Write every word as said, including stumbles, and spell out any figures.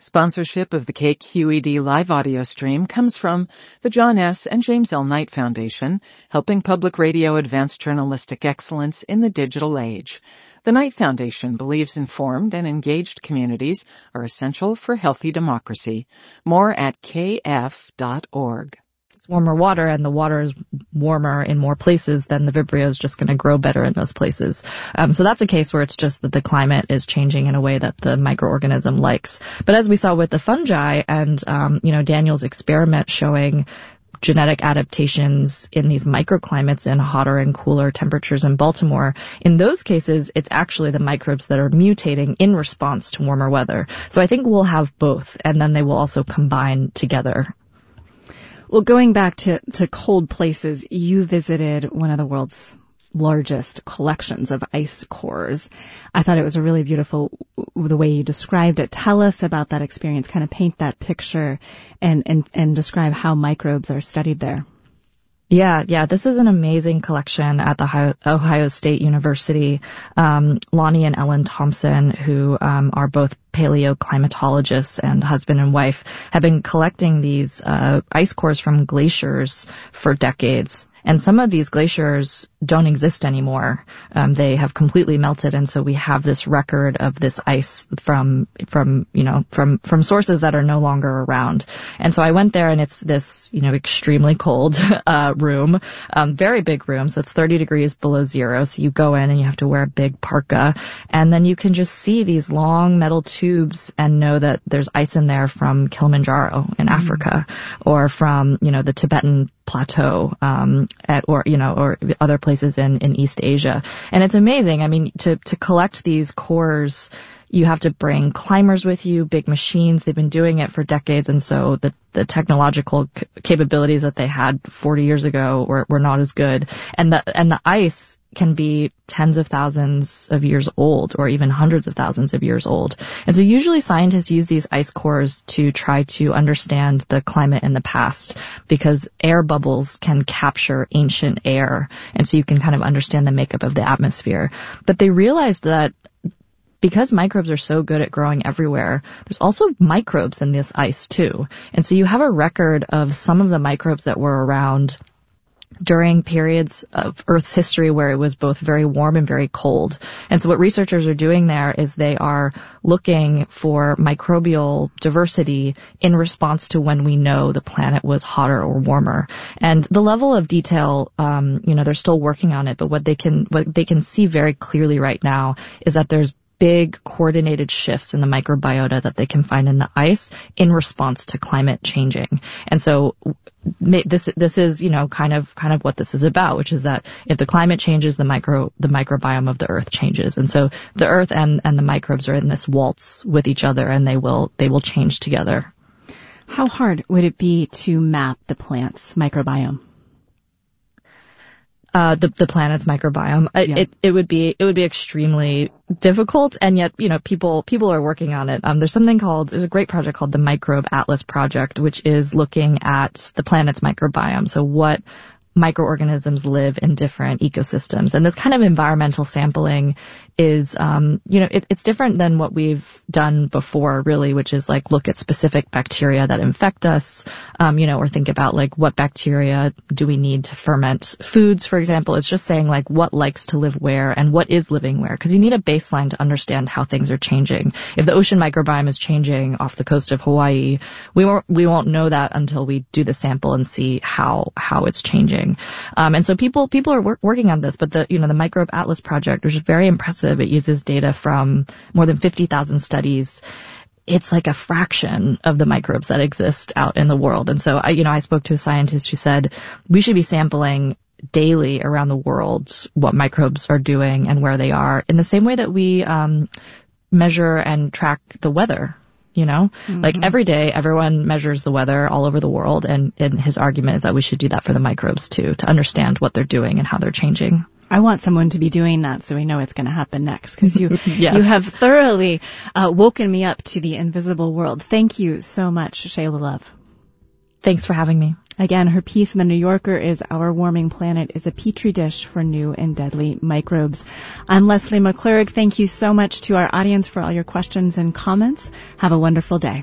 Sponsorship of the K Q E D live audio stream comes from the John S. and James L. Knight Foundation, helping public radio advance journalistic excellence in the digital age. The Knight Foundation believes informed and engaged communities are essential for healthy democracy. More at k f dot org. It's warmer water, and the water is warmer in more places, then the Vibrio is just going to grow better in those places. Um, so that's a case where it's just that the climate is changing in a way that the microorganism likes. But as we saw with the fungi and, um, you know, Daniel's experiment showing genetic adaptations in these microclimates in hotter and cooler temperatures in Baltimore, in those cases, it's actually the microbes that are mutating in response to warmer weather. So I think we'll have both, and then they will also combine together. Well, going back to, to cold places, you visited one of the world's largest collections of ice cores. I thought it was a really beautiful, the way you described it. Tell us about that experience, kind of paint that picture and, and, and describe how microbes are studied there. Yeah, yeah, this is an amazing collection at the Ohio, Ohio State University. Um, Lonnie and Ellen Thompson, who um, are both paleoclimatologists and husband and wife, have been collecting these uh, ice cores from glaciers for decades. And some of these glaciers don't exist anymore. Um, they have completely melted, and so we have this record of this ice from, from, you know, from, from sources that are no longer around. And so I went there, and it's this, you know, extremely cold, uh, room, um, very big room. So it's thirty degrees below zero. So you go in and you have to wear a big parka, and then you can just see these long metal tubes and know that there's ice in there from Kilimanjaro in mm-hmm. Africa, or from, you know, the Tibetan plateau, um, at, or, you know, or other places in, in East Asia. And it's amazing. I mean, to, to collect these cores, you have to bring climbers with you, big machines. They've been doing it for decades. And so the, the technological c- capabilities that they had forty years ago were, were not as good. And the, and the ice can be tens of thousands of years old, or even hundreds of thousands of years old. And so usually scientists use these ice cores to try to understand the climate in the past, because air bubbles can capture ancient air. And so you can kind of understand the makeup of the atmosphere. But they realized that because microbes are so good at growing everywhere, there's also microbes in this ice too. And so you have a record of some of the microbes that were around during periods of Earth's history where it was both very warm and very cold. And so what researchers are doing there is they are looking for microbial diversity in response to when we know the planet was hotter or warmer. And the level of detail, um, you know, they're still working on it, but what they can, what they can see very clearly right now is that there's big coordinated shifts in the microbiota that they can find in the ice in response to climate changing. And so this this is, you know, kind of kind of what this is about, which is that if the climate changes, the micro the microbiome of the earth changes. And so the earth and and the microbes are in this waltz with each other, and they will they will change together. How hard would it be to map the plant's microbiome? Uh, the, the planet's microbiome. Yeah. It, it would be, it would be extremely difficult, and yet, you know, people, people are working on it. Um, there's something called, there's a great project called the Microbe Atlas Project, which is looking at the planet's microbiome. So what microorganisms live in different ecosystems. And this kind of environmental sampling is, um, you know, it, it's different than what we've done before, really, which is like look at specific bacteria that infect us, um, you know, or think about like what bacteria do we need to ferment foods, for example. It's just saying like what likes to live where and what is living where, because you need a baseline to understand how things are changing. If the ocean microbiome is changing off the coast of Hawaii, we won't, we won't know that until we do the sample and see how, how it's changing. Um, and so people, people are wor- working on this, but the, you know, the Microbe Atlas Project, which is very impressive. It uses data from more than fifty thousand studies. It's like a fraction of the microbes that exist out in the world. And so I, you know, I spoke to a scientist who said we should be sampling daily around the world what microbes are doing and where they are, in the same way that we, um, measure and track the weather. You know, mm-hmm. like every day, everyone measures the weather all over the world. And, and his argument is that we should do that for the microbes too, to understand what they're doing and how they're changing. I want someone to be doing that so we know it's going to happen next, because you, yes. you have thoroughly uh, woken me up to the invisible world. Thank you so much, Shayla Love. Thanks for having me. Again, her piece in The New Yorker is Our Warming Planet is a Petri Dish for New and Deadly Microbes. I'm Leslie McClurg. Thank you so much to our audience for all your questions and comments. Have a wonderful day.